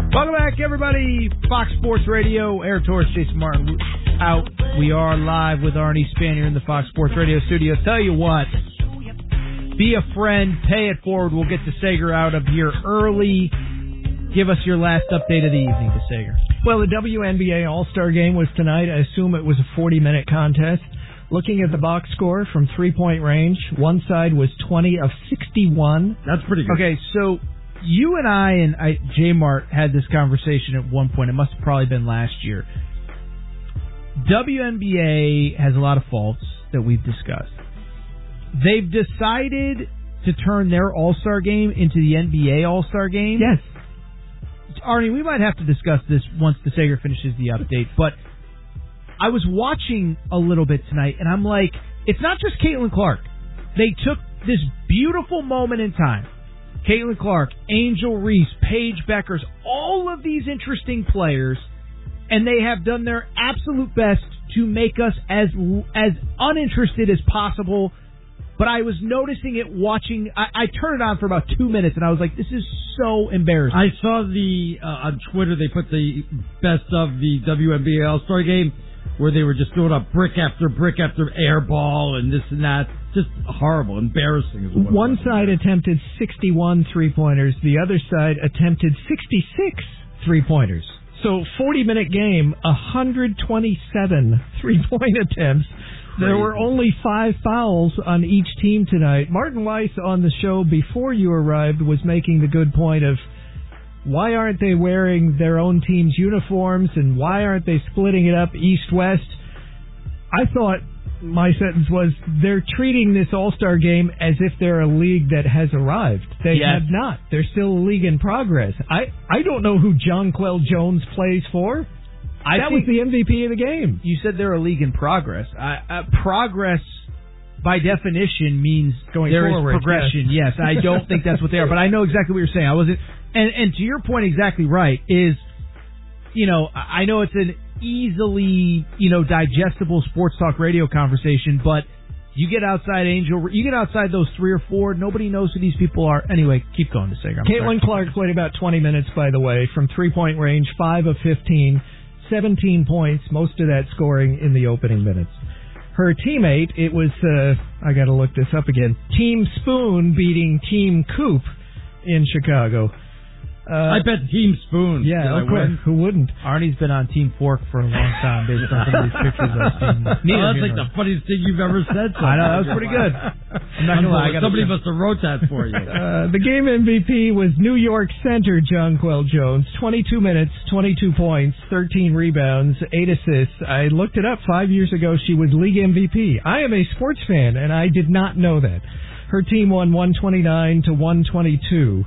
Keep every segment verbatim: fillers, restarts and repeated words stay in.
Welcome back, everybody. Fox Sports Radio, Eric Torres, Jason Martin out. We are live with Arnie Spanier in the Fox Sports Radio studio. Tell you what, be a friend, pay it forward. We'll get DeSager out of here early. Give us your last update of the evening, DeSager. Well, the W N B A All-Star Game was tonight. I assume it was a forty-minute contest. Looking at the box score from three-point range, one side was twenty of sixty-one. That's pretty good. Okay, so you and I and I, J-Mart had this conversation at one point. It must have probably been last year. W N B A has a lot of faults that we've discussed. They've decided to turn their All-Star Game into the N B A All-Star Game. Yes. Arnie, we might have to discuss this once DeSager finishes the update, but I was watching a little bit tonight, and I'm like, it's not just Caitlin Clark. They took this beautiful moment in time. Caitlin Clark, Angel Reese, Paige Beckers, all of these interesting players, and they have done their absolute best to make us as as uninterested as possible. But I was noticing it watching. I, I turned it on for about two minutes, and I was like, this is so embarrassing. I saw the, uh, on Twitter, they put the best of the W N B A All-Star Game, where they were just doing up brick after brick after air ball and this and that. Just horrible, embarrassing. Is what One side attempted sixty-one three-pointers. The other side attempted sixty-six three-pointers. So forty-minute game, one hundred twenty-seven three-point attempts. There were only five fouls on each team tonight. Martin Weiss on the show before you arrived was making the good point of why aren't they wearing their own team's uniforms and why aren't they splitting it up east-west? I thought my sentence was they're treating this All-Star game as if they're a league that has arrived. They yes. have not. They're still a league in progress. I, I don't know who Jonquel Jones plays for. I that was the M V P of the game. You said they're a league in progress. Uh, uh, progress, by definition, means going there forward, is progression. Yes. yes, I don't think that's what they are, but I know exactly what you're saying. I wasn't, and and to your point, exactly right. Is you know I know it's an easily you know digestible sports talk radio conversation, but you get outside Angel, you get outside those three or four, nobody knows who these people are. Anyway, keep going, DeSager. Caitlin Clark played about twenty minutes, by the way, from three-point range, five of fifteen. seventeen points, most of that scoring in the opening minutes. Her teammate, it was, uh, I got to look this up again, Team Spoon beating Team Coop in Chicago. Uh, I bet Team Spoon. Yeah, of course. Who wouldn't? Arnie's been on Team Fork for a long time based on some of these pictures I've seen. Oh, that's like the funniest thing you've ever said. I know, that was pretty good. I'm not gonna lie. Somebody must have wrote that for you. Uh, the game M V P was New York center Jonquel Jones. twenty-two minutes, twenty-two points, thirteen rebounds, eight assists. I looked it up. Five years ago, she was league M V P. I am a sports fan, and I did not know that. Her team won one twenty-nine to one twenty-two.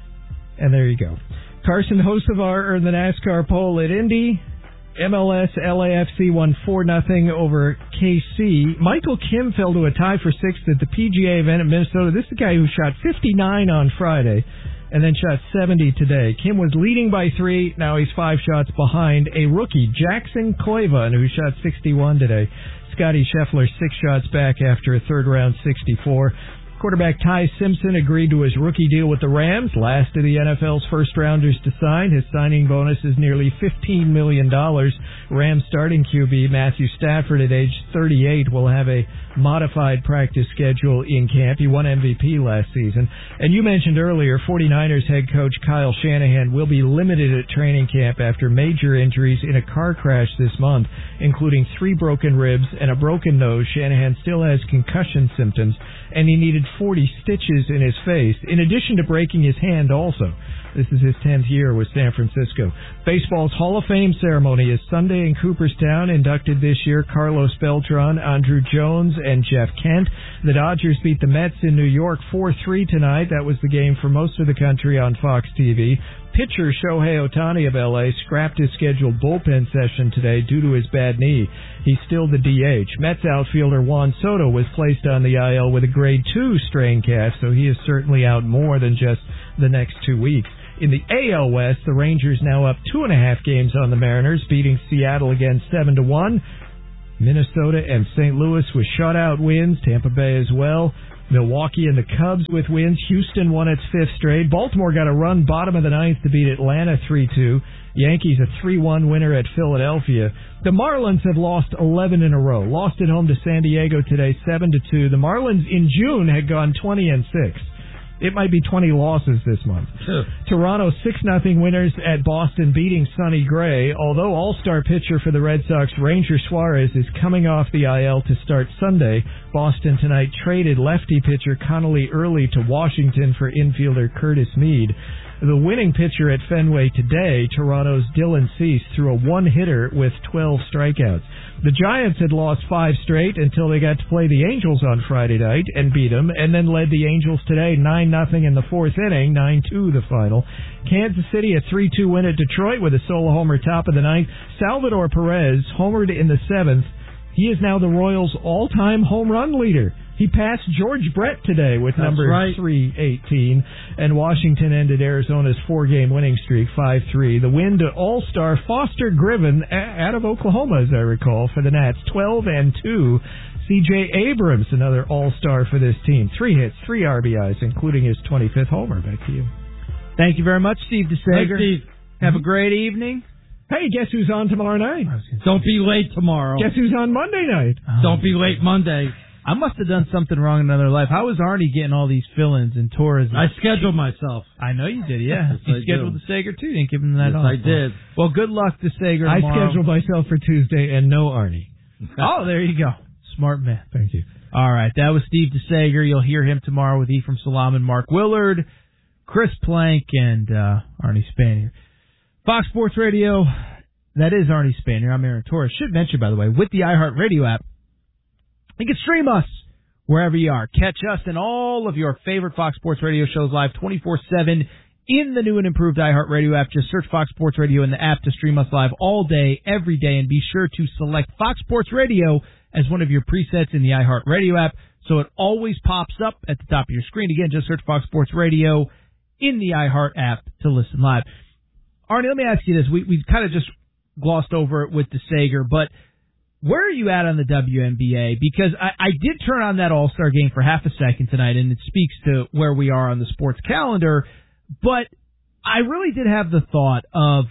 And there you go. Carson Hocevar earned the NASCAR pole at Indy. M L S L A F C won four nothing over K C. Michael Kim fell to a tie for sixth at the P G A event in Minnesota. This is the guy who shot fifty-nine on Friday and then shot seventy today. Kim was leading by three. Now he's five shots behind a rookie, Jackson Koivu, who shot sixty-one today. Scotty Scheffler six shots back after a third round sixty-four. Quarterback Ty Simpson agreed to his rookie deal with the Rams, last of the N F L's first-rounders to sign. His signing bonus is nearly fifteen million dollars. Rams starting Q B Matthew Stafford at age thirty-eight will have a modified practice schedule in camp. He won M V P last season. And you mentioned earlier, 49ers head coach Kyle Shanahan will be limited at training camp after major injuries in a car crash this month, including three broken ribs and a broken nose. Shanahan still has concussion symptoms, and he needed forty stitches in his face, in addition to breaking his hand also. This is his tenth year with San Francisco. Baseball's Hall of Fame ceremony is Sunday in Cooperstown. Inducted this year Carlos Beltran, Andruw Jones, and Jeff Kent. The Dodgers beat the Mets in New York four three tonight. That was the game for most of the country on Fox T V. Pitcher Shohei Ohtani of L A scrapped his scheduled bullpen session today due to his bad knee. He's still the D H. Mets outfielder Juan Soto was placed on the I L with a grade two strain calf, so he is certainly out more than just the next two weeks. In the A L West, the Rangers now up two and a half games on the Mariners, beating Seattle again seven to one. Minnesota and Saint Louis with shutout wins. Tampa Bay as well. Milwaukee and the Cubs with wins. Houston won its fifth straight. Baltimore got a run bottom of the ninth to beat Atlanta three two. Yankees a three one winner at Philadelphia. The Marlins have lost eleven in a row. Lost at home to San Diego today seven to two. The Marlins in June had gone twenty and six. It might be twenty losses this month. Toronto six nothing winners at Boston, beating Sonny Gray. Although all-star pitcher for the Red Sox, Ranger Suarez, is coming off the I L to start Sunday. Boston tonight traded lefty pitcher Connolly Early to Washington for infielder Curtis Mead. The winning pitcher at Fenway today, Toronto's Dylan Cease, threw a one-hitter with twelve strikeouts. The Giants had lost five straight until they got to play the Angels on Friday night and beat them, and then led the Angels today nine nothing in the fourth inning, nine two the final. Kansas City a three two win at Detroit with a solo homer top of the ninth. Salvador Perez homered in the seventh. He is now the Royals' all-time home run leader. He passed George Brett today with That's number right. three eighteen, and Washington ended Arizona's four-game winning streak five three. The win to All-Star Foster Griffin out of Oklahoma, as I recall, for the Nats, twelve and two. C J Abrams, another All-Star for this team, three hits, three R B Is, including his twenty-fifth homer. Back to you. Thank you very much, Steve DeSager. Thanks, Steve. Have a great evening. Hey, guess who's on tomorrow night? Don't be late tomorrow. Guess who's on Monday night? Oh. Don't be late Monday. I must have done something wrong in another life. How is Arnie getting all these fill-ins and tours? I scheduled myself. I know you did, yeah. Yes, you I scheduled do. the Sager, too. You didn't give him that Yes, off. I did. Well, good luck to Sager I tomorrow. scheduled myself for Tuesday, and no Arnie. Oh, there you go. Smart man. Thank you. All right, that was Steve DeSager. You'll hear him tomorrow with Ephraim Salaman, Mark Willard, Chris Plank, and uh, Arnie Spanier. Fox Sports Radio, that is Arnie Spanier. I'm Aaron Torres. Should mention, by the way, with the iHeartRadio app, you can stream us wherever you are. Catch us and all of your favorite Fox Sports Radio shows live twenty-four seven in the new and improved iHeartRadio app. Just search Fox Sports Radio in the app to stream us live all day, every day, and be sure to select Fox Sports Radio as one of your presets in the iHeartRadio app so it always pops up at the top of your screen. Again, just search Fox Sports Radio in the iHeart app to listen live. Arnie, let me ask you this. We, we kind of just glossed over it with DeSager, but where are you at on the W N B A? Because I, I did turn on that All-Star game for half a second tonight, and it speaks to where we are on the sports calendar. But I really did have the thought of,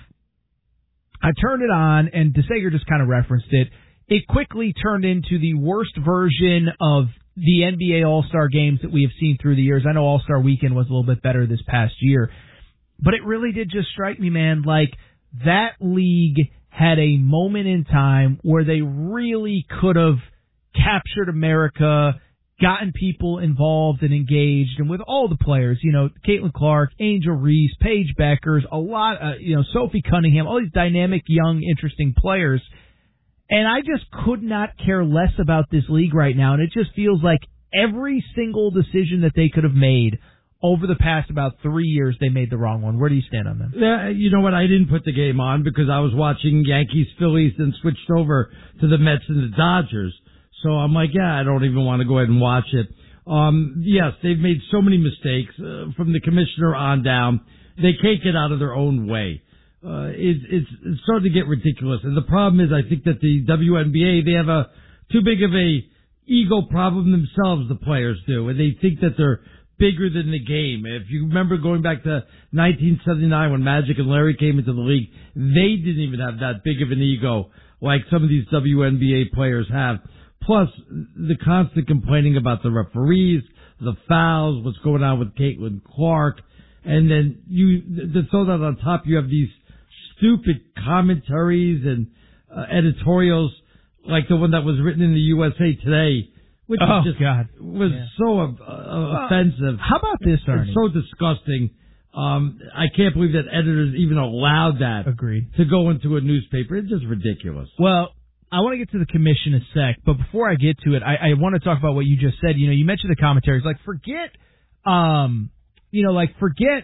I turned it on, and DeSager just kind of referenced it. It quickly turned into the worst version of the N B A All-Star games that we have seen through the years. I know All-Star Weekend was a little bit better this past year. But it really did just strike me, man, like that league had a moment in time where they really could have captured America, gotten people involved and engaged, and with all the players, you know, Caitlin Clark, Angel Reese, Paige Beckers, a lot, uh, you know, Sophie Cunningham, all these dynamic, young, interesting players. And I just could not care less about this league right now, and it just feels like every single decision that they could have made over the past about three years, they made the wrong one. Where do you stand on that? Yeah, you know what? I didn't put the game on because I was watching Yankees, Phillies, and switched over to the Mets and the Dodgers. So I'm like, yeah, I don't even want to go ahead and watch it. Um, yes, they've made so many mistakes uh, from the commissioner on down. They can't get out of their own way. Uh, it, it's, it's starting to get ridiculous. And the problem is, I think that the W N B A, they have a too big of a ego problem themselves, the players do. And they think that they're bigger than the game. If you remember going back to nineteen seventy-nine when Magic and Larry came into the league, they didn't even have that big of an ego like some of these W N B A players have. Plus, the constant complaining about the referees, the fouls, what's going on with Caitlin Clark, and then you, to throw that on top, you have these stupid commentaries and uh, editorials like the one that was written in the U S A Today, which oh, just God. was yeah. so uh, uh, offensive. How about this, Arnie? It's so disgusting. Um, I can't believe that editors even allowed that Agreed. to go into a newspaper. It's just ridiculous. Well, I want to get to the commission in a sec, but before I get to it, I, I want to talk about what you just said. You know, you mentioned the commentaries. Like, forget, um, you know, like, forget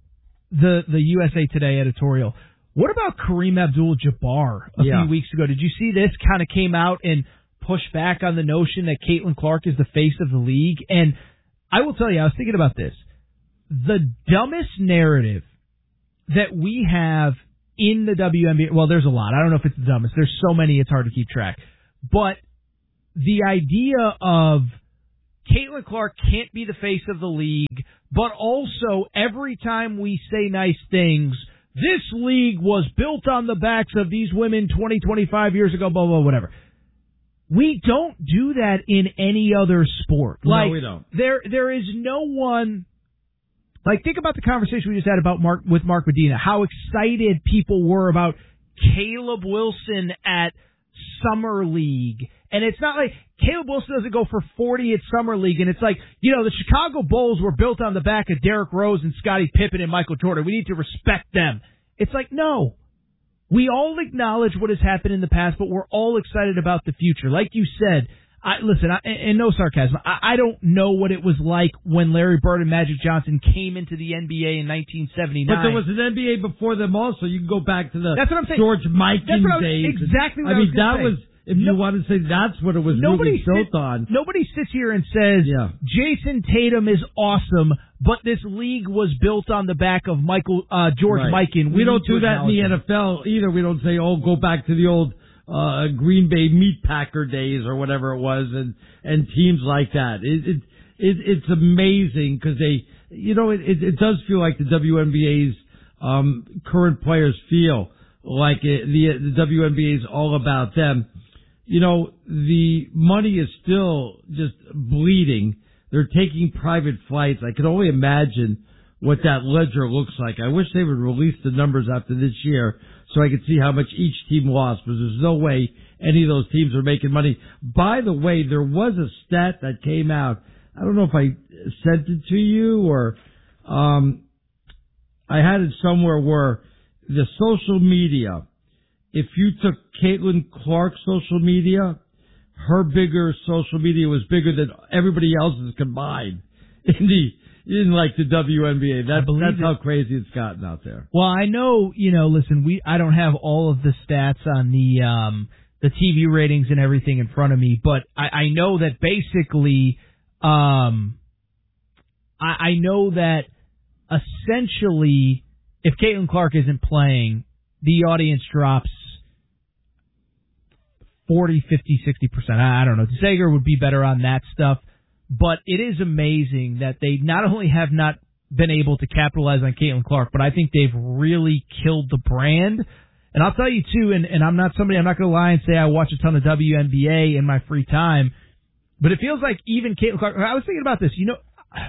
the the U S A Today editorial. What about Kareem Abdul-Jabbar a yeah. few weeks ago? Did you see this? Kind of came out and pushed back on the notion that Caitlin Clark is the face of the league. And I will tell you, I was thinking about this. The dumbest narrative that we have in the W N B A, well, there's a lot. I don't know if it's the dumbest. There's so many, it's hard to keep track. But the idea of Caitlin Clark can't be the face of the league, but also every time we say nice things, this league was built on the backs of these women twenty, twenty-five years ago, blah, blah, whatever. We don't do that in any other sport. No, like, we don't. There, there is no one... Like, think about the conversation we just had about Mark with Mark Medina, how excited people were about Caleb Wilson at Summer League. And it's not like Caleb Wilson doesn't go for forty at Summer League, and it's like, you know, the Chicago Bulls were built on the back of Derrick Rose and Scottie Pippen and Michael Jordan. We need to respect them. It's like, no. We all acknowledge what has happened in the past, but we're all excited about the future. Like you said, I, listen, I, and no sarcasm, I, I don't know what it was like when Larry Bird and Magic Johnson came into the N B A in nineteen seventy-nine. But there was an N B A before them also. You can go back to the that's what I'm saying. George Mikan was, days. Exactly what I, I mean, was that say. was, if no, you want to say that's what it was nobody really built sit, on. Nobody sits here and says, yeah. Jason Tatum is awesome, but this league was built on the back of Michael uh, George right. Mikan. We, we don't do that in the him. N F L either. We don't say, oh, go back to the old uh, Green Bay Meat Packer days or whatever it was, and, and teams like that. It, it, it it's amazing because they, you know, it, it, it does feel like the W N B A's um, current players feel like it, the, the W N B A is all about them. You know, the money is still just bleeding. They're taking private flights. I can only imagine what that ledger looks like. I wish they would release the numbers after this year so I could see how much each team lost, because there's no way any of those teams are making money. By the way, there was a stat that came out. I don't know if I sent it to you or um, I had it somewhere where the social media, if you took Caitlin Clark's social media, her bigger social media was bigger than everybody else's combined in the in like the W N B A. That, that's it. how crazy it's gotten out there. Well, I know, you know, listen, we I don't have all of the stats on the um, the T V ratings and everything in front of me, but I, I know that basically, um, I, I know that essentially, if Caitlin Clark isn't playing, the audience drops forty, fifty, sixty percent. I don't know. Sager would be better on that stuff. But it is amazing that they not only have not been able to capitalize on Caitlin Clark, but I think they've really killed the brand. And I'll tell you, too, and, and I'm not somebody, I'm not going to lie and say I watch a ton of W N B A in my free time, but it feels like even Caitlin Clark, I was thinking about this, you know,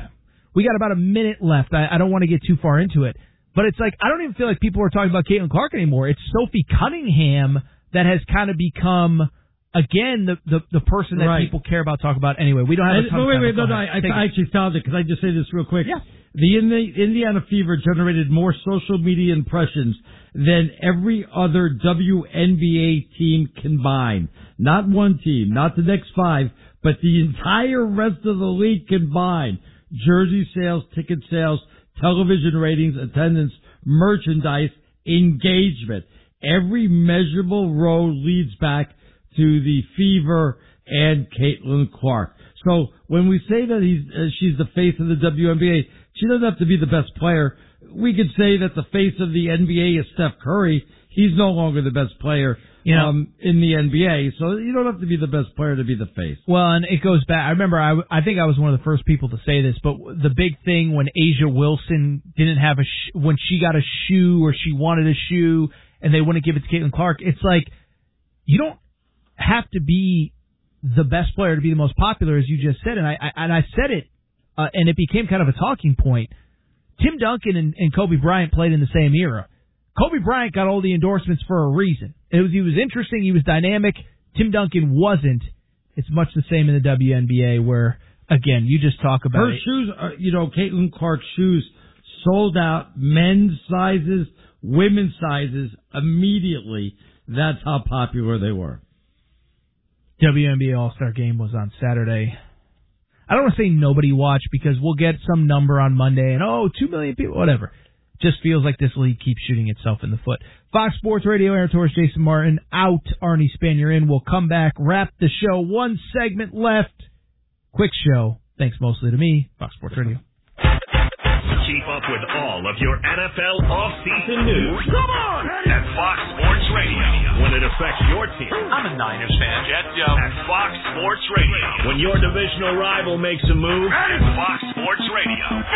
we got about a minute left. I, I don't want to get too far into it. But it's like, I don't even feel like people are talking about Caitlin Clark anymore. It's Sophie Cunningham that has kind of become, again, the, the, the person that right. people care about, talk about anyway. We don't have a ton I, of wait, time. wait, no, no, ahead. I, I actually found it. Can I just say this real quick? Yeah. The Indiana Fever generated more social media impressions than every other W N B A team combined. Not one team, not the next five, but the entire rest of the league combined. Jersey sales, ticket sales, television ratings, attendance, merchandise, engagement. Every measurable row leads back to the Fever and Caitlin Clark. So when we say that he's uh, she's the face of the W N B A, she doesn't have to be the best player. We could say that the face of the N B A is Steph Curry. He's no longer the best player you know, um, in the N B A, so you don't have to be the best player to be the face. Well, and it goes back. I remember I, I think I was one of the first people to say this, but the big thing when Asia Wilson didn't have a sh- when she got a shoe or she wanted a shoe and they wouldn't give it to Caitlin Clark, it's like you don't have to be the best player to be the most popular, as you just said, and I, I and I said it, uh, and it became kind of a talking point. Tim Duncan and, and Kobe Bryant played in the same era. Kobe Bryant got all the endorsements for a reason. It was he was interesting, he was dynamic. Tim Duncan wasn't. It's much the same in the W N B A, where again you just talk about her it. shoes. Are, you know, Caitlin Clark's shoes sold out, men's sizes, women's sizes immediately. That's how popular they were. W N B A All-Star Game was on Saturday. I don't want to say nobody watched because we'll get some number on Monday and, oh, two million people, whatever. Just feels like this league keeps shooting itself in the foot. Fox Sports Radio, Aaron Torres, Jason Martin, out. Arnie Spanier in. We'll come back, wrap the show. One segment left. Quick show. Thanks mostly to me, Fox Sports Radio. Keep up with all of your N F L off-season news. Come on! At fox sports Radio. When it affects your team. I'm a Niners fan. Get Joe. At Fox Sports Radio. When your divisional rival makes a move. Fox Sports Radio.